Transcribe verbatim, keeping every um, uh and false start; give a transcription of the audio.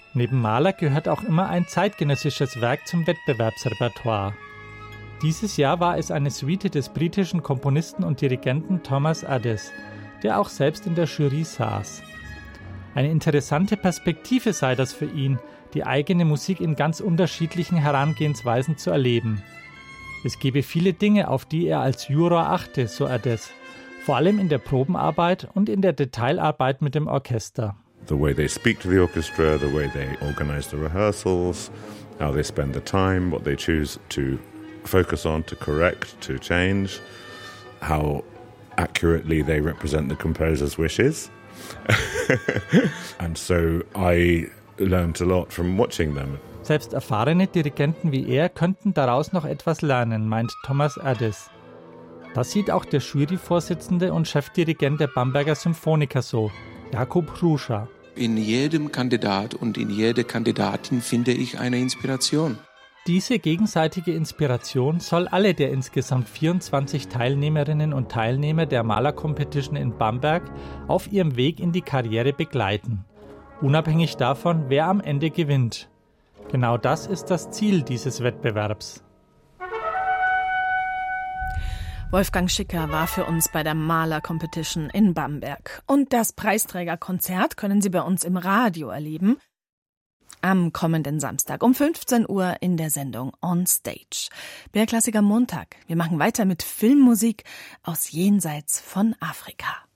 Neben Mahler gehört auch immer ein zeitgenössisches Werk zum Wettbewerbsrepertoire. Dieses Jahr war es eine Suite des britischen Komponisten und Dirigenten Thomas Adès, der auch selbst in der Jury saß. Eine interessante Perspektive sei das für ihn, die eigene Musik in ganz unterschiedlichen Herangehensweisen zu erleben. Es gebe viele Dinge, auf die er als Juror achte, so Adès, vor allem in der Probenarbeit und in der Detailarbeit mit dem Orchester. The way they speak to the orchestra, the way they organize the rehearsals, how they spend the time, what they choose to focus on, to correct, to change, how accurately they represent the composer's wishes. And so I learned a lot from watching them. Selbst erfahrene Dirigenten wie er könnten daraus noch etwas lernen, meint Thomas Adès. Das sieht auch der Juryvorsitzende und Chefdirigent der Bamberger Symphoniker so, Jakub Hrusa. In jedem Kandidat und in jeder Kandidatin finde ich eine Inspiration. Diese gegenseitige Inspiration soll alle der insgesamt vierundzwanzig Teilnehmerinnen und Teilnehmer der Maler-Competition in Bamberg auf ihrem Weg in die Karriere begleiten. Unabhängig davon, wer am Ende gewinnt. Genau das ist das Ziel dieses Wettbewerbs. Wolfgang Schicker war für uns bei der Maler-Competition in Bamberg. Und das Preisträgerkonzert können Sie bei uns im Radio erleben. Am kommenden Samstag um fünfzehn Uhr in der Sendung On Stage. BR Klassiker Montag. Wir machen weiter mit Filmmusik aus Jenseits von Afrika.